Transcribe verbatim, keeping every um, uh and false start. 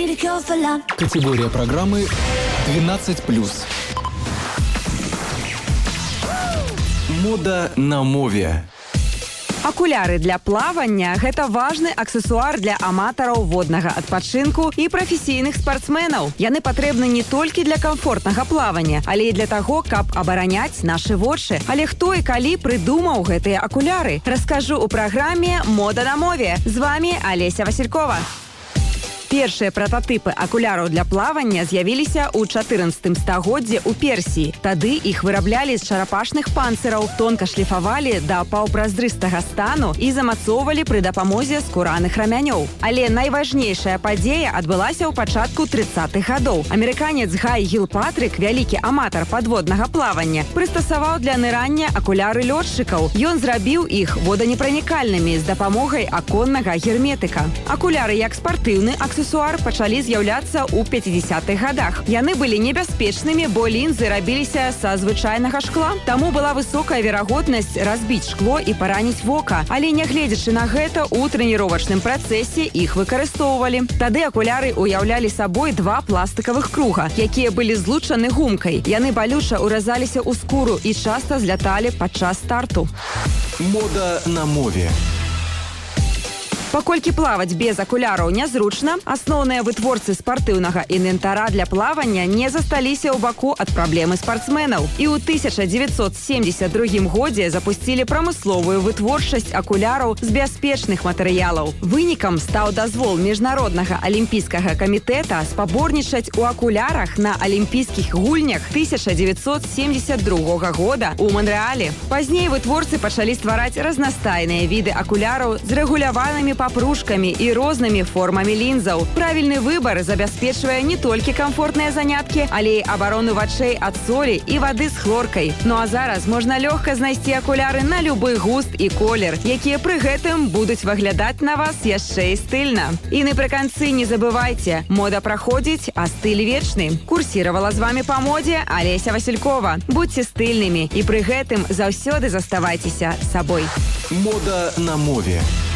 Категория программы двенадцать плюс. Мода на мове. Акуляры для плавання – гэта важны аксесуар для аматараў воднага адпачынку і прафесійных спартсменаў. Яны патрэбны не толькі для камфортнага плавання, але і для таго, каб абараняць нашы вочы. Але хто і калі прыдумаў гэтыя акуляры? Раскажу ў праграме «Мода на мове». З вами Олеся Василькова. Першыя прататыпы акуляраў для плавання з'явіліся ў чатырнаццатым стагоддзі ў Персіі. Тады іх выраблялі з чарапашных панцыраў, тонка шліфавалі да паўпразрыстага стану і замацоўвалі пры дапамозе скураных рамянёў. Але найважнейшая падзея адбылася ў пачатку трыццатых гадоў. Амерыканец Гай Гілпатрык, вялікі аматар падводнага плавання, прыстасаваў для нырання акуляры лётчыкаў. Ён зрабіў іх воданепранікальнымі з дапамогай аконнага герметыка. Акуляры як спартыўны аксесуар аксесуар пачалі з'яўляцца ў пяцідзясятых гадах. Яны былі небяспечнымі, бо лінзы рабіліся са звычайнага шкла. Таму была высокая верагоднасць разбіць шкло і параніць вока. Але нягледзячы на гэта, у трэніровачным працэсе іх выкарыстоўвалі. Тады акуляры уяўлялі сабой два пластыкавых круга, якія былі злучаны гумкай. Яны балюча ўразаліся ў скуру і часта зляталі падчас старту. Мода на мове. Паколькі плаваць без акуляраў нязручна, асноўныя вытворцы спартыўнага інвентара для плавання не засталіся ў баку ад праблемы спартсменаў. І ў тысяча дзевяцьсот семдзесят другім годзе запусцілі прамысловую вытворчасць акуляраў з бяспечных матэрыялаў. Вынікам стаў дазвол міжнароднага алімпійскага камітэта спаборнічаць у акулярах на алімпійскіх гульнях тысяча дзевяцьсот семдзесят другога года ў Манрэале. Пазней вытворцы пачалі ствараць разнастайныя віды акуляраў з рэгуляванымі папружкамі і рознымі формамі лінзаў. Правільны выбар забяспечвае не толькі камфортныя заняткі, але і абарону вачэй ад солі і вады з хлоркай. Ну а зараз можна лёгка знайсці акуляры на любы густ і колер, якія пры гэтым будуць выглядаць на вас яшчэ і стыльна. І напрыканцы не забывайце, мода праходзіць, а стыль вечны. Курсіравала з вами па модзе Олеся Василькова. Будьце стыльнымі і пры гэтым заўсёды заставайцеся сабой. Мода на мове.